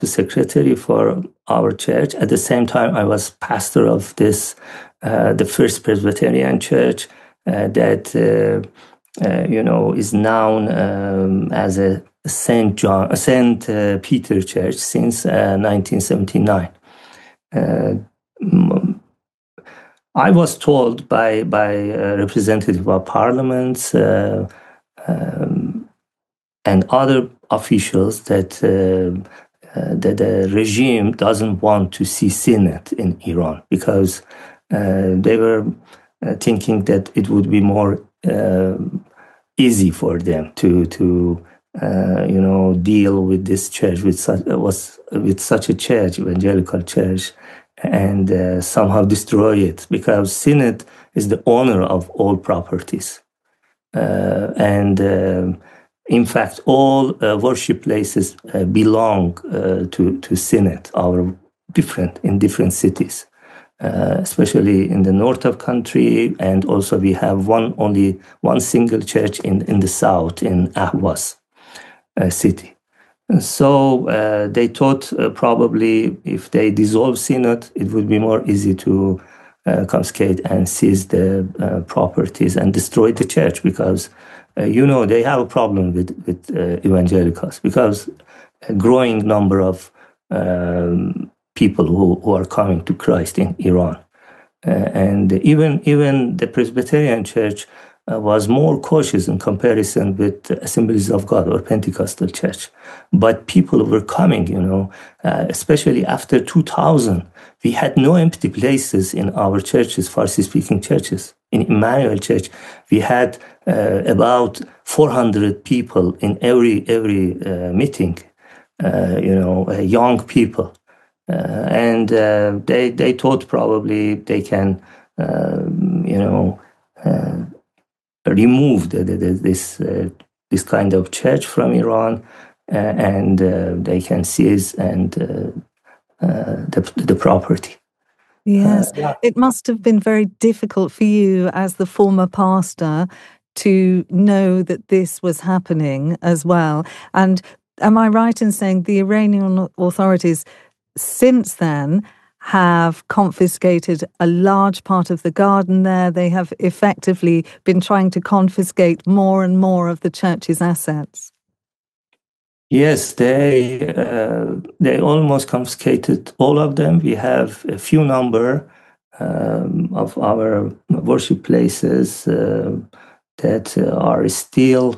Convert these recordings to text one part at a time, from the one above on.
the secretary for our church. At the same time, I was pastor of this, the First Presbyterian Church that is known as a Saint Peter Church since 1979. I was told by representative of parliaments and other officials that the regime doesn't want to see synod in Iran because they were thinking that it would be more easy for them to deal with this church, with such a church, evangelical church, and somehow destroy it, because synod is the owner of all properties, and in fact, all worship places belong to synod, in different cities. Especially in the north of country, and also we have only one single church in the south, in Ahvaz city. So they thought probably if they dissolve synod, it would be more easy to confiscate and seize the properties and destroy the church, because they have a problem with evangelicals, because a growing number of people who are coming to Christ in Iran. And even the Presbyterian Church was more cautious in comparison with Assemblies of God or Pentecostal Church. But people were coming, especially after 2000. We had no empty places in our churches, Farsi-speaking churches. In Emmanuel Church, we had about 400 people in every meeting, young people. And they thought probably they can, remove this kind of church from Iran, and they can seize the property. Yes, it must have been very difficult for you as the former pastor to know that this was happening as well. And am I right in saying the Iranian authorities since then have confiscated a large part of the garden there? They have effectively been trying to confiscate more and more of the church's assets. Yes, they almost confiscated all of them. We have a few number of our worship places that are still,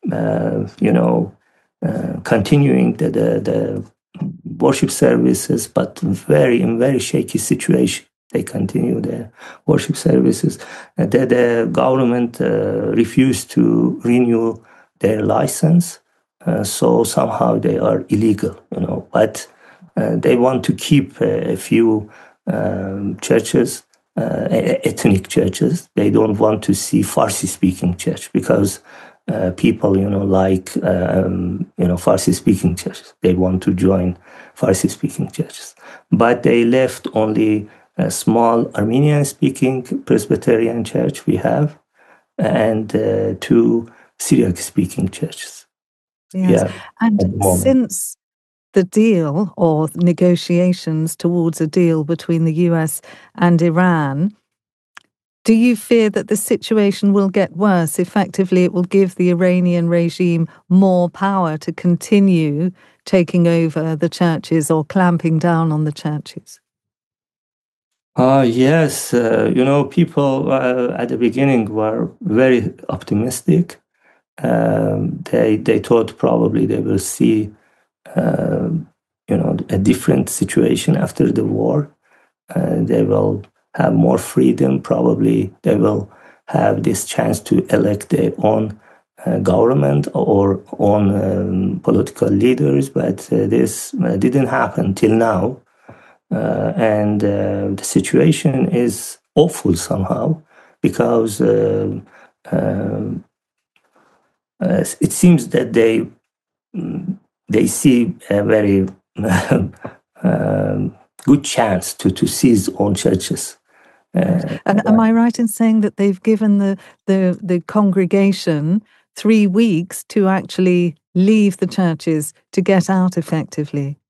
continuing the worship services, but in very shaky situation. They continue the worship services. The government refused to renew their license, so somehow they are illegal, But they want to keep a few churches, ethnic churches. They don't want to see Farsi-speaking church, because people, like, Farsi-speaking churches. They want to join Farsi-speaking churches. But they left only a small Armenian-speaking Presbyterian church we have, and 2 Syriac-speaking churches. Yes. Yeah, and since the deal or negotiations towards a deal between the US and Iran, do you fear that the situation will get worse? Effectively, it will give the Iranian regime more power to continue taking over the churches or clamping down on the churches? Yes. People at the beginning were very optimistic. They thought probably they will see, a different situation after the war. They will have more freedom. Probably they will have this chance to elect their own government or own political leaders, but this didn't happen till now. And the situation is awful somehow, because it seems that they see a very good chance to seize own churches. And am I right in saying that they've given the congregation 3 weeks to actually leave the churches, to get out effectively?